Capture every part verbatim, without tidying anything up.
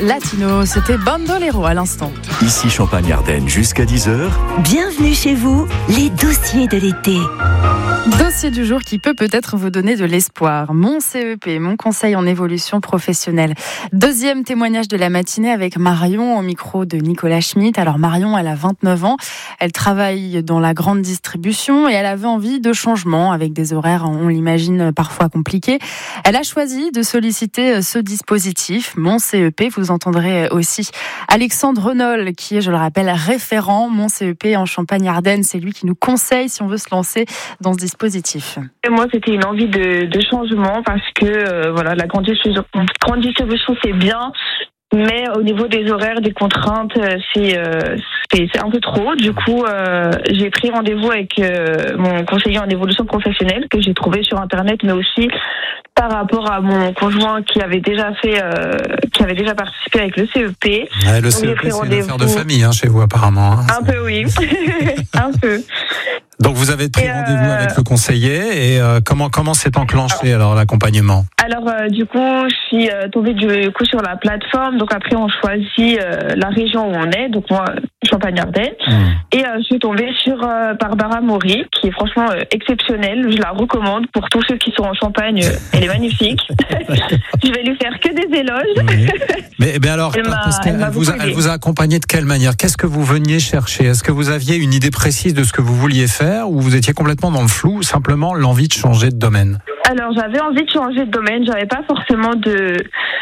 latino. C'était Bandolero à l'instant. Ici Champagne-Ardenne jusqu'à dix heures. Bienvenue chez vous, les dossiers de l'été. Dossier du jour qui peut peut-être vous donner de l'espoir. Mon C E P, mon conseil en évolution professionnelle. Deuxième témoignage de la matinée avec Marion au micro de Nicolas Schmitt. Alors Marion, elle a vingt-neuf ans. Elle travaille dans la grande distribution et elle avait envie de changement avec des horaires, on l'imagine, parfois compliqués. Elle a choisi de solliciter ce dispositif, Mon C E P. Vous entendrez aussi Alexandre Renault, qui est, je le rappelle, référent Mon C E P en Champagne-Ardenne. C'est lui qui nous conseille si on veut se lancer dans ce dispositif. Positif. Et moi, c'était une envie de, de changement parce que euh, voilà, la grande distribution, grande distribution, c'est bien, mais au niveau des horaires, des contraintes, c'est euh, c'est, c'est un peu trop. Du coup, euh, j'ai pris rendez-vous avec euh, mon conseiller en évolution professionnelle que j'ai trouvé sur Internet, mais aussi par rapport à mon conjoint qui avait déjà fait, euh, qui avait déjà participé avec le C E P. Ouais, le C E P, c'est une affaire de famille hein, chez vous apparemment. Hein, un peu, oui, un peu. Donc vous avez pris et rendez-vous euh... avec le conseiller et euh, comment comment s'est enclenché alors l'accompagnement? Alors euh, du coup, je suis euh, tombée du coup sur la plateforme. Donc après, on choisit euh, la région où on est. Donc moi, Champagne-Ardenne. Mmh. Et euh, je suis tombée sur euh, Barbara Maury, qui est franchement euh, exceptionnelle. Je la recommande pour tous ceux qui sont en Champagne. Elle est magnifique. Je vais lui faire que des éloges. Oui. Mais, mais alors, elle parce qu'elle elle vous, a, elle vous a accompagné de quelle manière? Qu'est-ce que vous veniez chercher? Est-ce que vous aviez une idée précise de ce que vous vouliez faire ou vous étiez complètement dans le flou, simplement l'envie de changer de domaine? Alors, j'avais envie de changer de domaine. J'avais pas forcément de...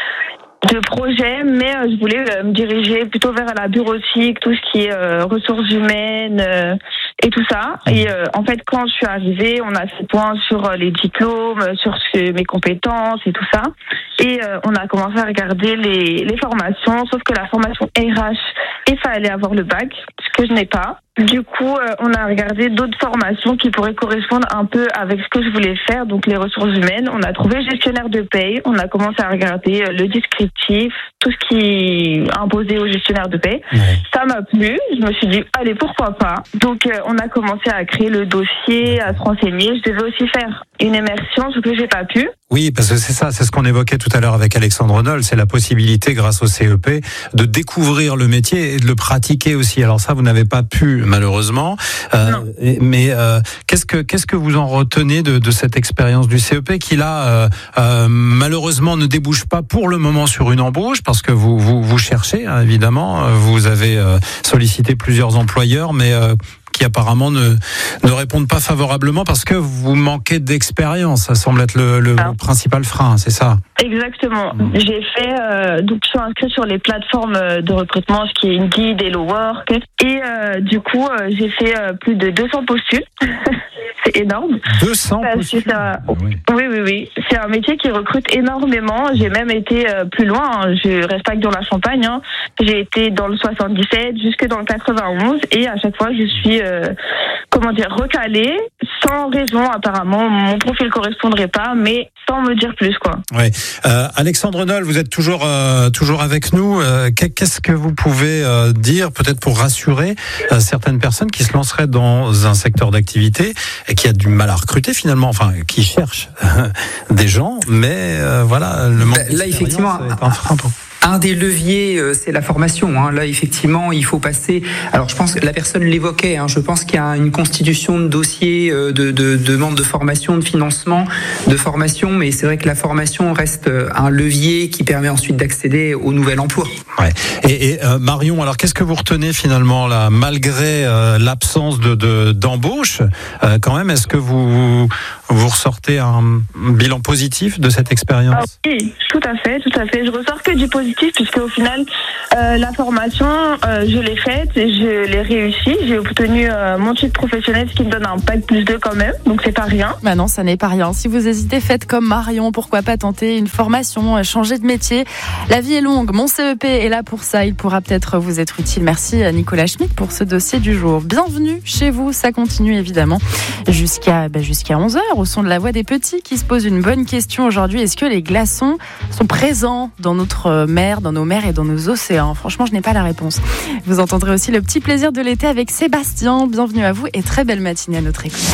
de projet, mais euh, je voulais euh, me diriger plutôt vers la bureautique, tout ce qui est euh, ressources humaines euh, et tout ça. Et euh, en fait, quand je suis arrivée, on a fait point sur euh, les diplômes, sur ce, mes compétences et tout ça. Et euh, on a commencé à regarder les, les formations, sauf que la formation R H, il fallait avoir le bac, ce que je n'ai pas. Du coup, euh, on a regardé d'autres formations qui pourraient correspondre un peu avec ce que je voulais faire, donc les ressources humaines. On a trouvé gestionnaire de paye, on a commencé à regarder euh, le descriptif, tout ce qui est imposé aux gestionnaires de paye. Ouais. Ça m'a plu, je me suis dit, allez, pourquoi pas. Donc, euh, on a commencé à créer le dossier, à se renseigner. Je devais aussi faire une immersion, ce que j'ai pas pu. Oui, parce que c'est ça, c'est ce qu'on évoquait tout à l'heure avec Alexandre Renault, c'est la possibilité, grâce au C E P, de découvrir le métier et de le pratiquer aussi. Alors ça, vous n'avez pas pu, malheureusement. Euh, non. Mais euh, qu'est-ce que qu'est-ce que vous en retenez de, de cette expérience du C E P qui là, euh, euh, malheureusement, ne débouche pas pour le moment sur une embauche, parce que vous vous, vous cherchez, hein, évidemment, vous avez euh, sollicité plusieurs employeurs, mais euh, qui apparemment ne, ne répondent pas favorablement parce que vous manquez d'expérience. Ça semble être le, le ah. principal frein, c'est ça? Exactement. Mmh. J'ai fait, euh, donc je suis inscrite sur les plateformes de recrutement, ce qui est Indeed, Hello Work. Et euh, du coup, euh, j'ai fait euh, plus de deux cents postules. C'est énorme. deux cents postules ça... oui. oui, oui, oui. C'est un métier qui recrute énormément. J'ai même été euh, plus loin. Hein. Je reste pas que dans la Champagne. Hein. J'ai été dans le soixante-dix-sept jusque dans le quatre-vingt-onze. Et à chaque fois, je suis, euh, comment dire, recalée. Sans raison, apparemment. Mon profil correspondrait pas, mais sans me dire plus, quoi. Oui. Euh, Alexandre Renault, vous êtes toujours, euh, toujours avec nous. Euh, qu'est-ce que vous pouvez euh, dire, peut-être pour rassurer euh, certaines personnes qui se lanceraient dans un secteur d'activité et qui a du mal à recruter finalement, enfin, qui cherchent des gens, mais euh, voilà, le manque bah, là, effectivement, est un frein pour... Un des leviers, c'est la formation. Hein. Là, effectivement, il faut passer. Alors, je pense que la personne l'évoquait. Hein. Je pense qu'il y a une constitution de dossiers, de, de, de demandes de formation, de financement, de formation. Mais c'est vrai que la formation reste un levier qui permet ensuite d'accéder au nouvel emploi. Ouais. Et, et euh, Marion, alors qu'est-ce que vous retenez finalement là, malgré euh, l'absence de, de d'embauche, euh, quand même, est-ce que vous vous ressortez un bilan positif de cette expérience? Ah oui, tout à fait, tout à fait. Je ressors que du positif. Puisque au final, euh, la formation, euh, je l'ai faite et je l'ai réussi. J'ai obtenu euh, mon titre professionnel, ce qui me donne un bac plus deux quand même. Donc c'est pas rien. Bah non, ça n'est pas rien. Si vous hésitez, faites comme Marion. Pourquoi pas tenter une formation, changer de métier. La vie est longue. Mon C E P est là pour ça. Il pourra peut-être vous être utile. Merci à Nicolas Schmitt pour ce dossier du jour. Bienvenue chez vous. Ça continue évidemment jusqu'à bah, jusqu'à onze heures au son de la voix des petits qui se posent une bonne question aujourd'hui. Est-ce que les glaçons sont présents dans notre mer, dans nos mers et dans nos océans? Franchement, je n'ai pas la réponse. Vous entendrez aussi le petit plaisir de l'été avec Sébastien. Bienvenue à vous et très belle matinée à notre écoute.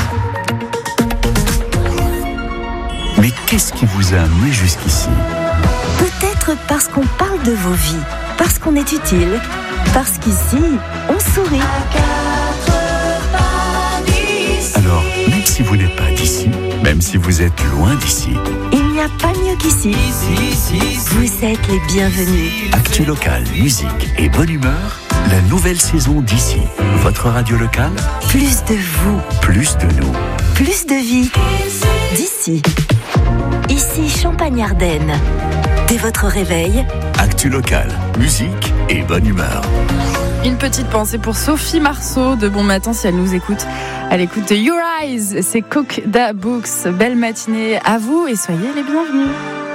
Mais qu'est-ce qui vous a amené jusqu'ici? Peut-être Peut-être parce qu'on parle de vos vies, parce qu'on est utile, parce qu'ici, on sourit. Alors, même si vous n'êtes pas d'ici, même si vous êtes loin d'ici, Il n'y a pas mieux qu'ici. Vous êtes les bienvenus. Actu Local, musique et bonne humeur, la nouvelle saison d'ici. Votre radio locale, Plus de vous, plus de nous. plus de vie. D'ici. Ici Champagne-Ardenne. Dès votre réveil, Actu Local, musique et bonne humeur. Une petite pensée pour Sophie Marceau de Bon Matin, si elle nous écoute. Elle écoute Your Eyes, c'est Cook Da Books. Belle matinée à vous et soyez les bienvenus.